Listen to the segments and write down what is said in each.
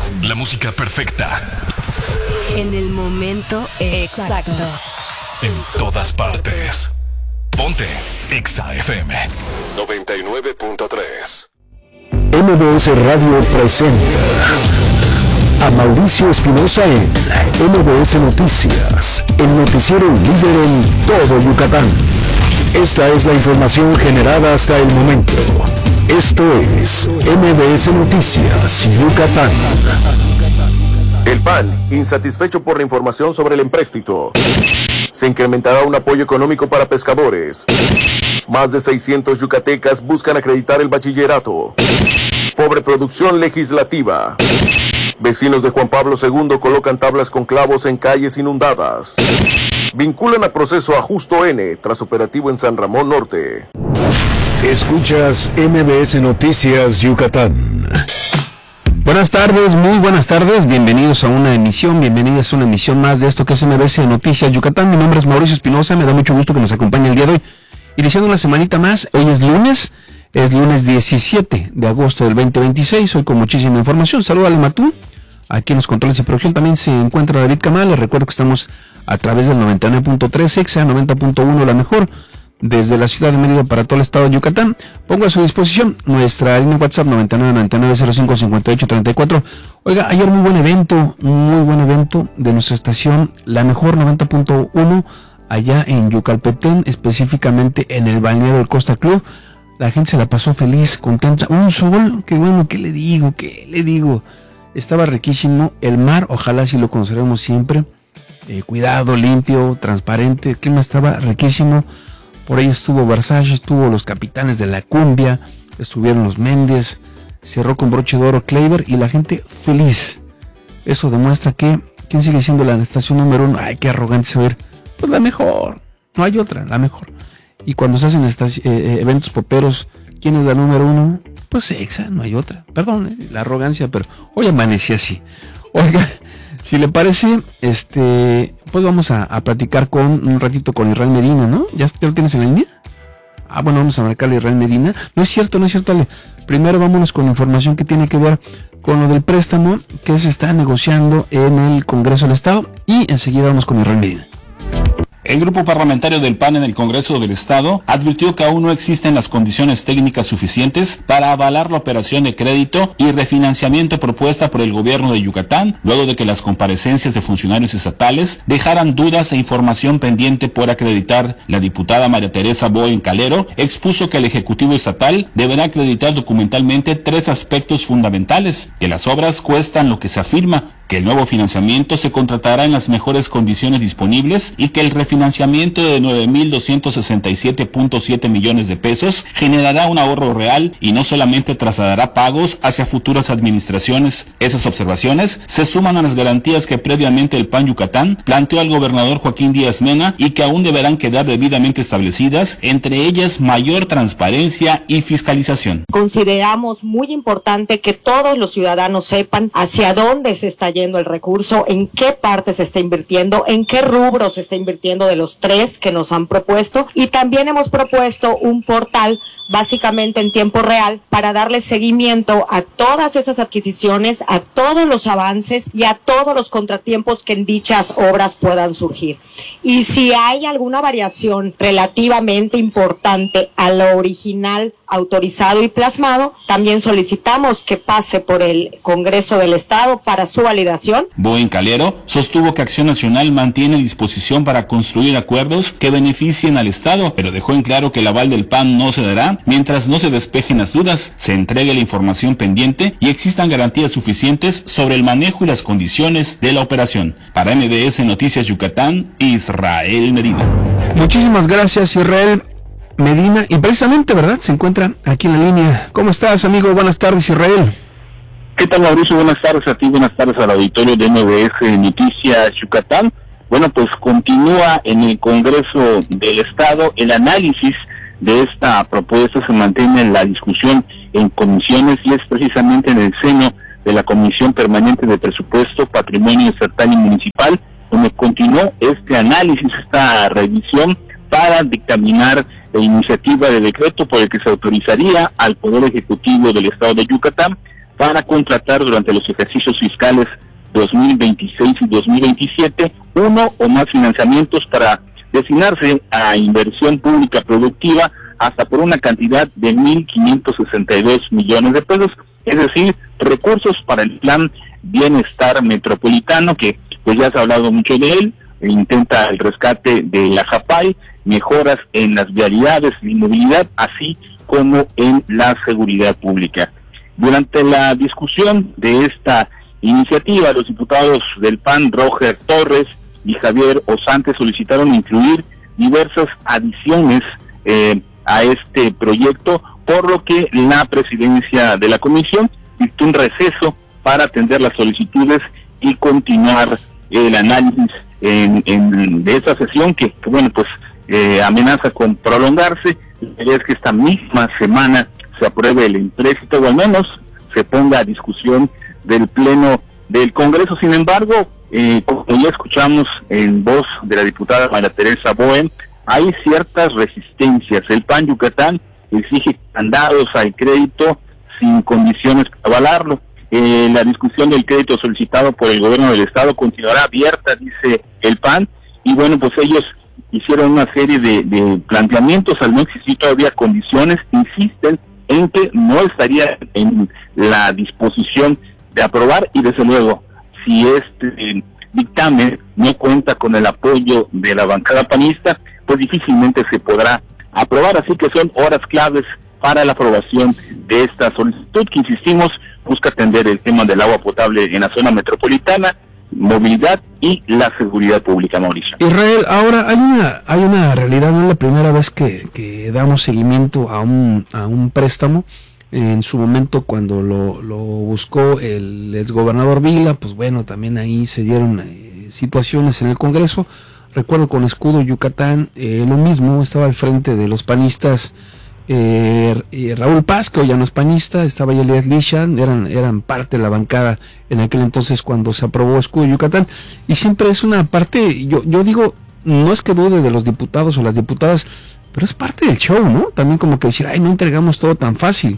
La música perfecta. En el momento exacto. En todas partes. Ponte Exa FM 99.3. MBS Radio presenta a Mauricio Espinosa en MBS Noticias, el noticiero líder en todo Yucatán. Esta es la información generada hasta el momento. Esto es MBS Noticias Yucatán. El PAN, insatisfecho por la información sobre el empréstito. Se incrementará un apoyo económico para pescadores. Más de 600 yucatecas buscan acreditar el bachillerato. Pobre producción legislativa. Vecinos de Juan Pablo II colocan tablas con clavos en calles inundadas. Vinculan a proceso a Justo N tras operativo en San Ramón Norte. Escuchas MBS Noticias Yucatán. Buenas tardes, muy buenas tardes, bienvenidos a una emisión más de esto que es MBS Noticias Yucatán. Mi nombre es Mauricio Espinosa, me da mucho gusto que nos acompañe el día de hoy. Iniciando una semanita más, hoy es lunes 17 de agosto del 2026, hoy con muchísima información. Saludos a Ale Matú, aquí en los controles de producción también se encuentra David Camal. Les recuerdo que estamos a través del 99.3 Exa, 90.1 la mejor, desde la ciudad de Mérida para todo el estado de Yucatán. Pongo a su disposición nuestra línea WhatsApp 9999055834. Oiga, ayer muy buen evento de nuestra estación, la mejor 90.1, allá en Yucalpetén, específicamente en el balneario del Costa Club. La gente se la pasó feliz, contenta, un sol, qué bueno, ¿qué le digo? Estaba riquísimo el mar, ojalá si lo conservemos siempre, cuidado, limpio, transparente, el clima estaba riquísimo. Por ahí estuvo Versace, estuvo los capitanes de la cumbia, estuvieron los Méndez, cerró con broche de oro Kleiber y la gente feliz. Eso demuestra que, ¿quién sigue siendo la estación número 1? Ay, qué arrogante se ve. Pues la mejor, no hay otra, la mejor. Y cuando se hacen eventos poperos, ¿quién es la número 1? Pues Exa, no hay otra. Perdón, la arrogancia, pero hoy amanecí así. Oiga, si le parece, pues vamos a platicar un ratito con Israel Medina, ¿no? ¿Ya lo tienes en la línea? Ah, bueno, vamos a marcarle a Israel Medina. No es cierto, Ale. Primero vámonos con información que tiene que ver con lo del préstamo que se está negociando en el Congreso del Estado y enseguida vamos con Israel Medina. El grupo parlamentario del PAN en el Congreso del Estado advirtió que aún no existen las condiciones técnicas suficientes para avalar la operación de crédito y refinanciamiento propuesta por el gobierno de Yucatán, luego de que las comparecencias de funcionarios estatales dejaran dudas e información pendiente por acreditar. La diputada María Teresa Boen Calero expuso que el Ejecutivo Estatal deberá acreditar documentalmente 3 aspectos fundamentales: que las obras cuestan lo que se afirma, que el nuevo financiamiento se contratará en las mejores condiciones disponibles y que el refinanciamiento de 9,267.7 millones de pesos generará un ahorro real y no solamente trasladará pagos hacia futuras administraciones. Esas observaciones se suman a las garantías que previamente el PAN Yucatán planteó al gobernador Joaquín Díaz Mena y que aún deberán quedar debidamente establecidas, entre ellas mayor transparencia y fiscalización. Consideramos muy importante que todos los ciudadanos sepan hacia dónde se está yendo el recurso, en qué parte se está invirtiendo, en qué rubro se está invirtiendo de los 3 que nos han propuesto, y también hemos propuesto un portal básicamente en tiempo real para darle seguimiento a todas esas adquisiciones, a todos los avances y a todos los contratiempos que en dichas obras puedan surgir. Y si hay alguna variación relativamente importante a lo original autorizado y plasmado, también solicitamos que pase por el Congreso del Estado para su validación. Boen Calero sostuvo que Acción Nacional mantiene disposición para construir acuerdos que beneficien al Estado, pero dejó en claro que el aval del PAN no se dará mientras no se despejen las dudas, se entregue la información pendiente y existan garantías suficientes sobre el manejo y las condiciones de la operación. Para MBS Noticias Yucatán, Israel Medina. Muchísimas gracias, Israel Medina, y precisamente, ¿verdad?, se encuentra aquí en la línea. ¿Cómo estás, amigo? Buenas tardes, Israel. ¿Qué tal, Mauricio? Buenas tardes a ti, buenas tardes al auditorio de MBS Noticias Yucatán. Bueno, pues continúa en el Congreso del Estado el análisis de esta propuesta, se mantiene en la discusión en comisiones y es precisamente en el seno de la Comisión Permanente de Presupuesto, Patrimonio Estatal y Municipal, donde continuó este análisis, esta revisión para dictaminar la iniciativa de decreto por el que se autorizaría al Poder Ejecutivo del Estado de Yucatán para contratar durante los ejercicios fiscales 2026 y 2027 uno o más financiamientos para destinarse a inversión pública productiva hasta por una cantidad de 1.562 millones de pesos, es decir, recursos para el plan Bienestar Metropolitano, que pues ya se ha hablado mucho de él. Intenta el rescate de la JAPAI, mejoras en las vialidades y movilidad, así como en la seguridad pública. Durante la discusión de esta iniciativa, los diputados del PAN, Roger Torres y Javier Osante, solicitaron incluir diversas adiciones a este proyecto, por lo que la presidencia de la comisión dictó un receso para atender las solicitudes y continuar el análisis de esta sesión que bueno, pues amenaza con prolongarse. La idea es que esta misma semana se apruebe el empréstito, o al menos se ponga a discusión del Pleno del Congreso. Sin embargo, como ya escuchamos en voz de la diputada María Teresa Bohem, hay ciertas resistencias. El PAN Yucatán exige candados al crédito sin condiciones para avalarlo. La discusión del crédito solicitado por el gobierno del estado continuará abierta, dice el PAN, y bueno, pues ellos hicieron una serie de planteamientos. Al no existir todavía condiciones, insisten en que no estaría en la disposición de aprobar, y desde luego, si este dictamen no cuenta con el apoyo de la bancada panista, pues difícilmente se podrá aprobar. Así que son horas claves para la aprobación de esta solicitud, que insistimos, busca atender el tema del agua potable en la zona metropolitana, movilidad y la seguridad pública, Mauricio. Israel, ahora hay una realidad. No es la primera vez que damos seguimiento a un préstamo. En su momento, cuando lo buscó el exgobernador Vila, pues bueno, también ahí se dieron situaciones en el Congreso. Recuerdo con Escudo Yucatán, lo mismo, estaba al frente de los panistas Raúl Paz, que hoy ya no es panista, estaba Elías Lishan, eran parte de la bancada en aquel entonces cuando se aprobó Escudo Yucatán, y siempre es una parte, yo digo, no es que dude de los diputados o las diputadas, pero es parte del show, ¿no? También como que decir, no entregamos todo tan fácil.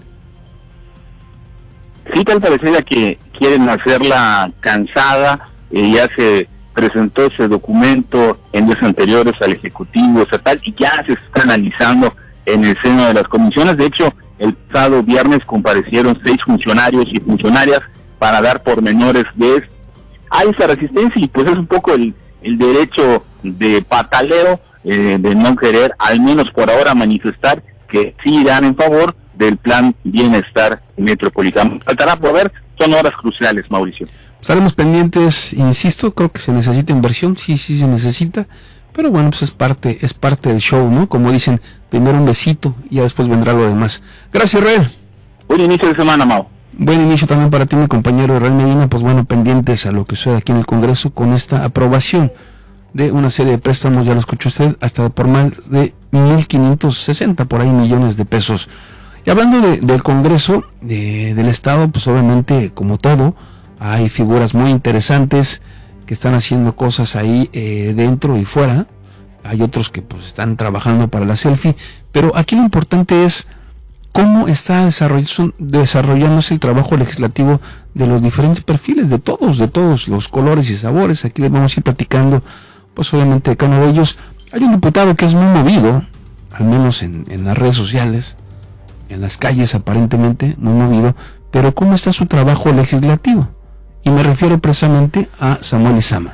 Sí, tal parecería que quieren hacerla cansada. Ya se presentó ese documento en días anteriores al Ejecutivo Estatal y ya se está analizando en el seno de las comisiones. De hecho, el pasado viernes comparecieron 6 funcionarios y funcionarias para dar pormenores de esto. Hay esa resistencia y pues es un poco el derecho de pataleo de no querer, al menos por ahora, manifestar que sí irán en favor del plan Bienestar Metropolitano. Faltará por ver, son horas cruciales, Mauricio. Estaremos pendientes, insisto, creo que se necesita inversión, sí se necesita, pero bueno, pues es parte del show, ¿no? Como dicen, primero un besito y ya después vendrá lo demás. Gracias, Israel. Buen inicio de semana, Mau. Buen inicio también para ti, mi compañero Israel Medina. Pues bueno, pendientes a lo que sucede aquí en el Congreso con esta aprobación de una serie de préstamos, ya lo escuchó usted, hasta por más de 1.560 por ahí millones de pesos. Y hablando del Congreso del Estado, pues obviamente, como todo, hay figuras muy interesantes que están haciendo cosas ahí dentro y fuera. Hay otros que pues están trabajando para la selfie, pero aquí lo importante es cómo está desarrollándose el trabajo legislativo de los diferentes perfiles, de todos los colores y sabores. Aquí les vamos a ir platicando, pues obviamente de cada uno de ellos. Hay un diputado que es muy movido, al menos en las redes sociales, en las calles aparentemente, muy movido, pero ¿cómo está su trabajo legislativo? Y me refiero precisamente a Samuel Lizama.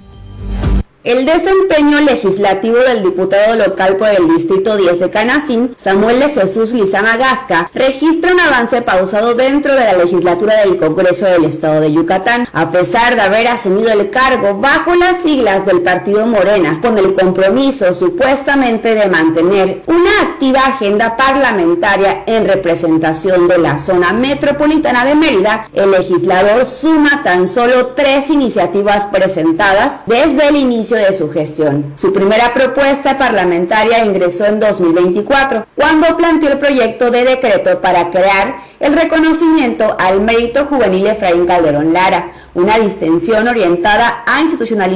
El desempeño legislativo del diputado local por el Distrito 10 de Canacín, Samuel de Jesús Lizama Gasca, registra un avance pausado dentro de la legislatura del Congreso del Estado de Yucatán, a pesar de haber asumido el cargo bajo las siglas del partido Morena, con el compromiso supuestamente de mantener una activa agenda parlamentaria en representación de la zona metropolitana de Mérida. El legislador suma tan solo 3 iniciativas presentadas desde el inicio de su gestión. Su primera propuesta parlamentaria ingresó en 2024, cuando planteó el proyecto de decreto para crear el reconocimiento al mérito juvenil Efraín Calderón Lara, una distinción orientada a institucionalizar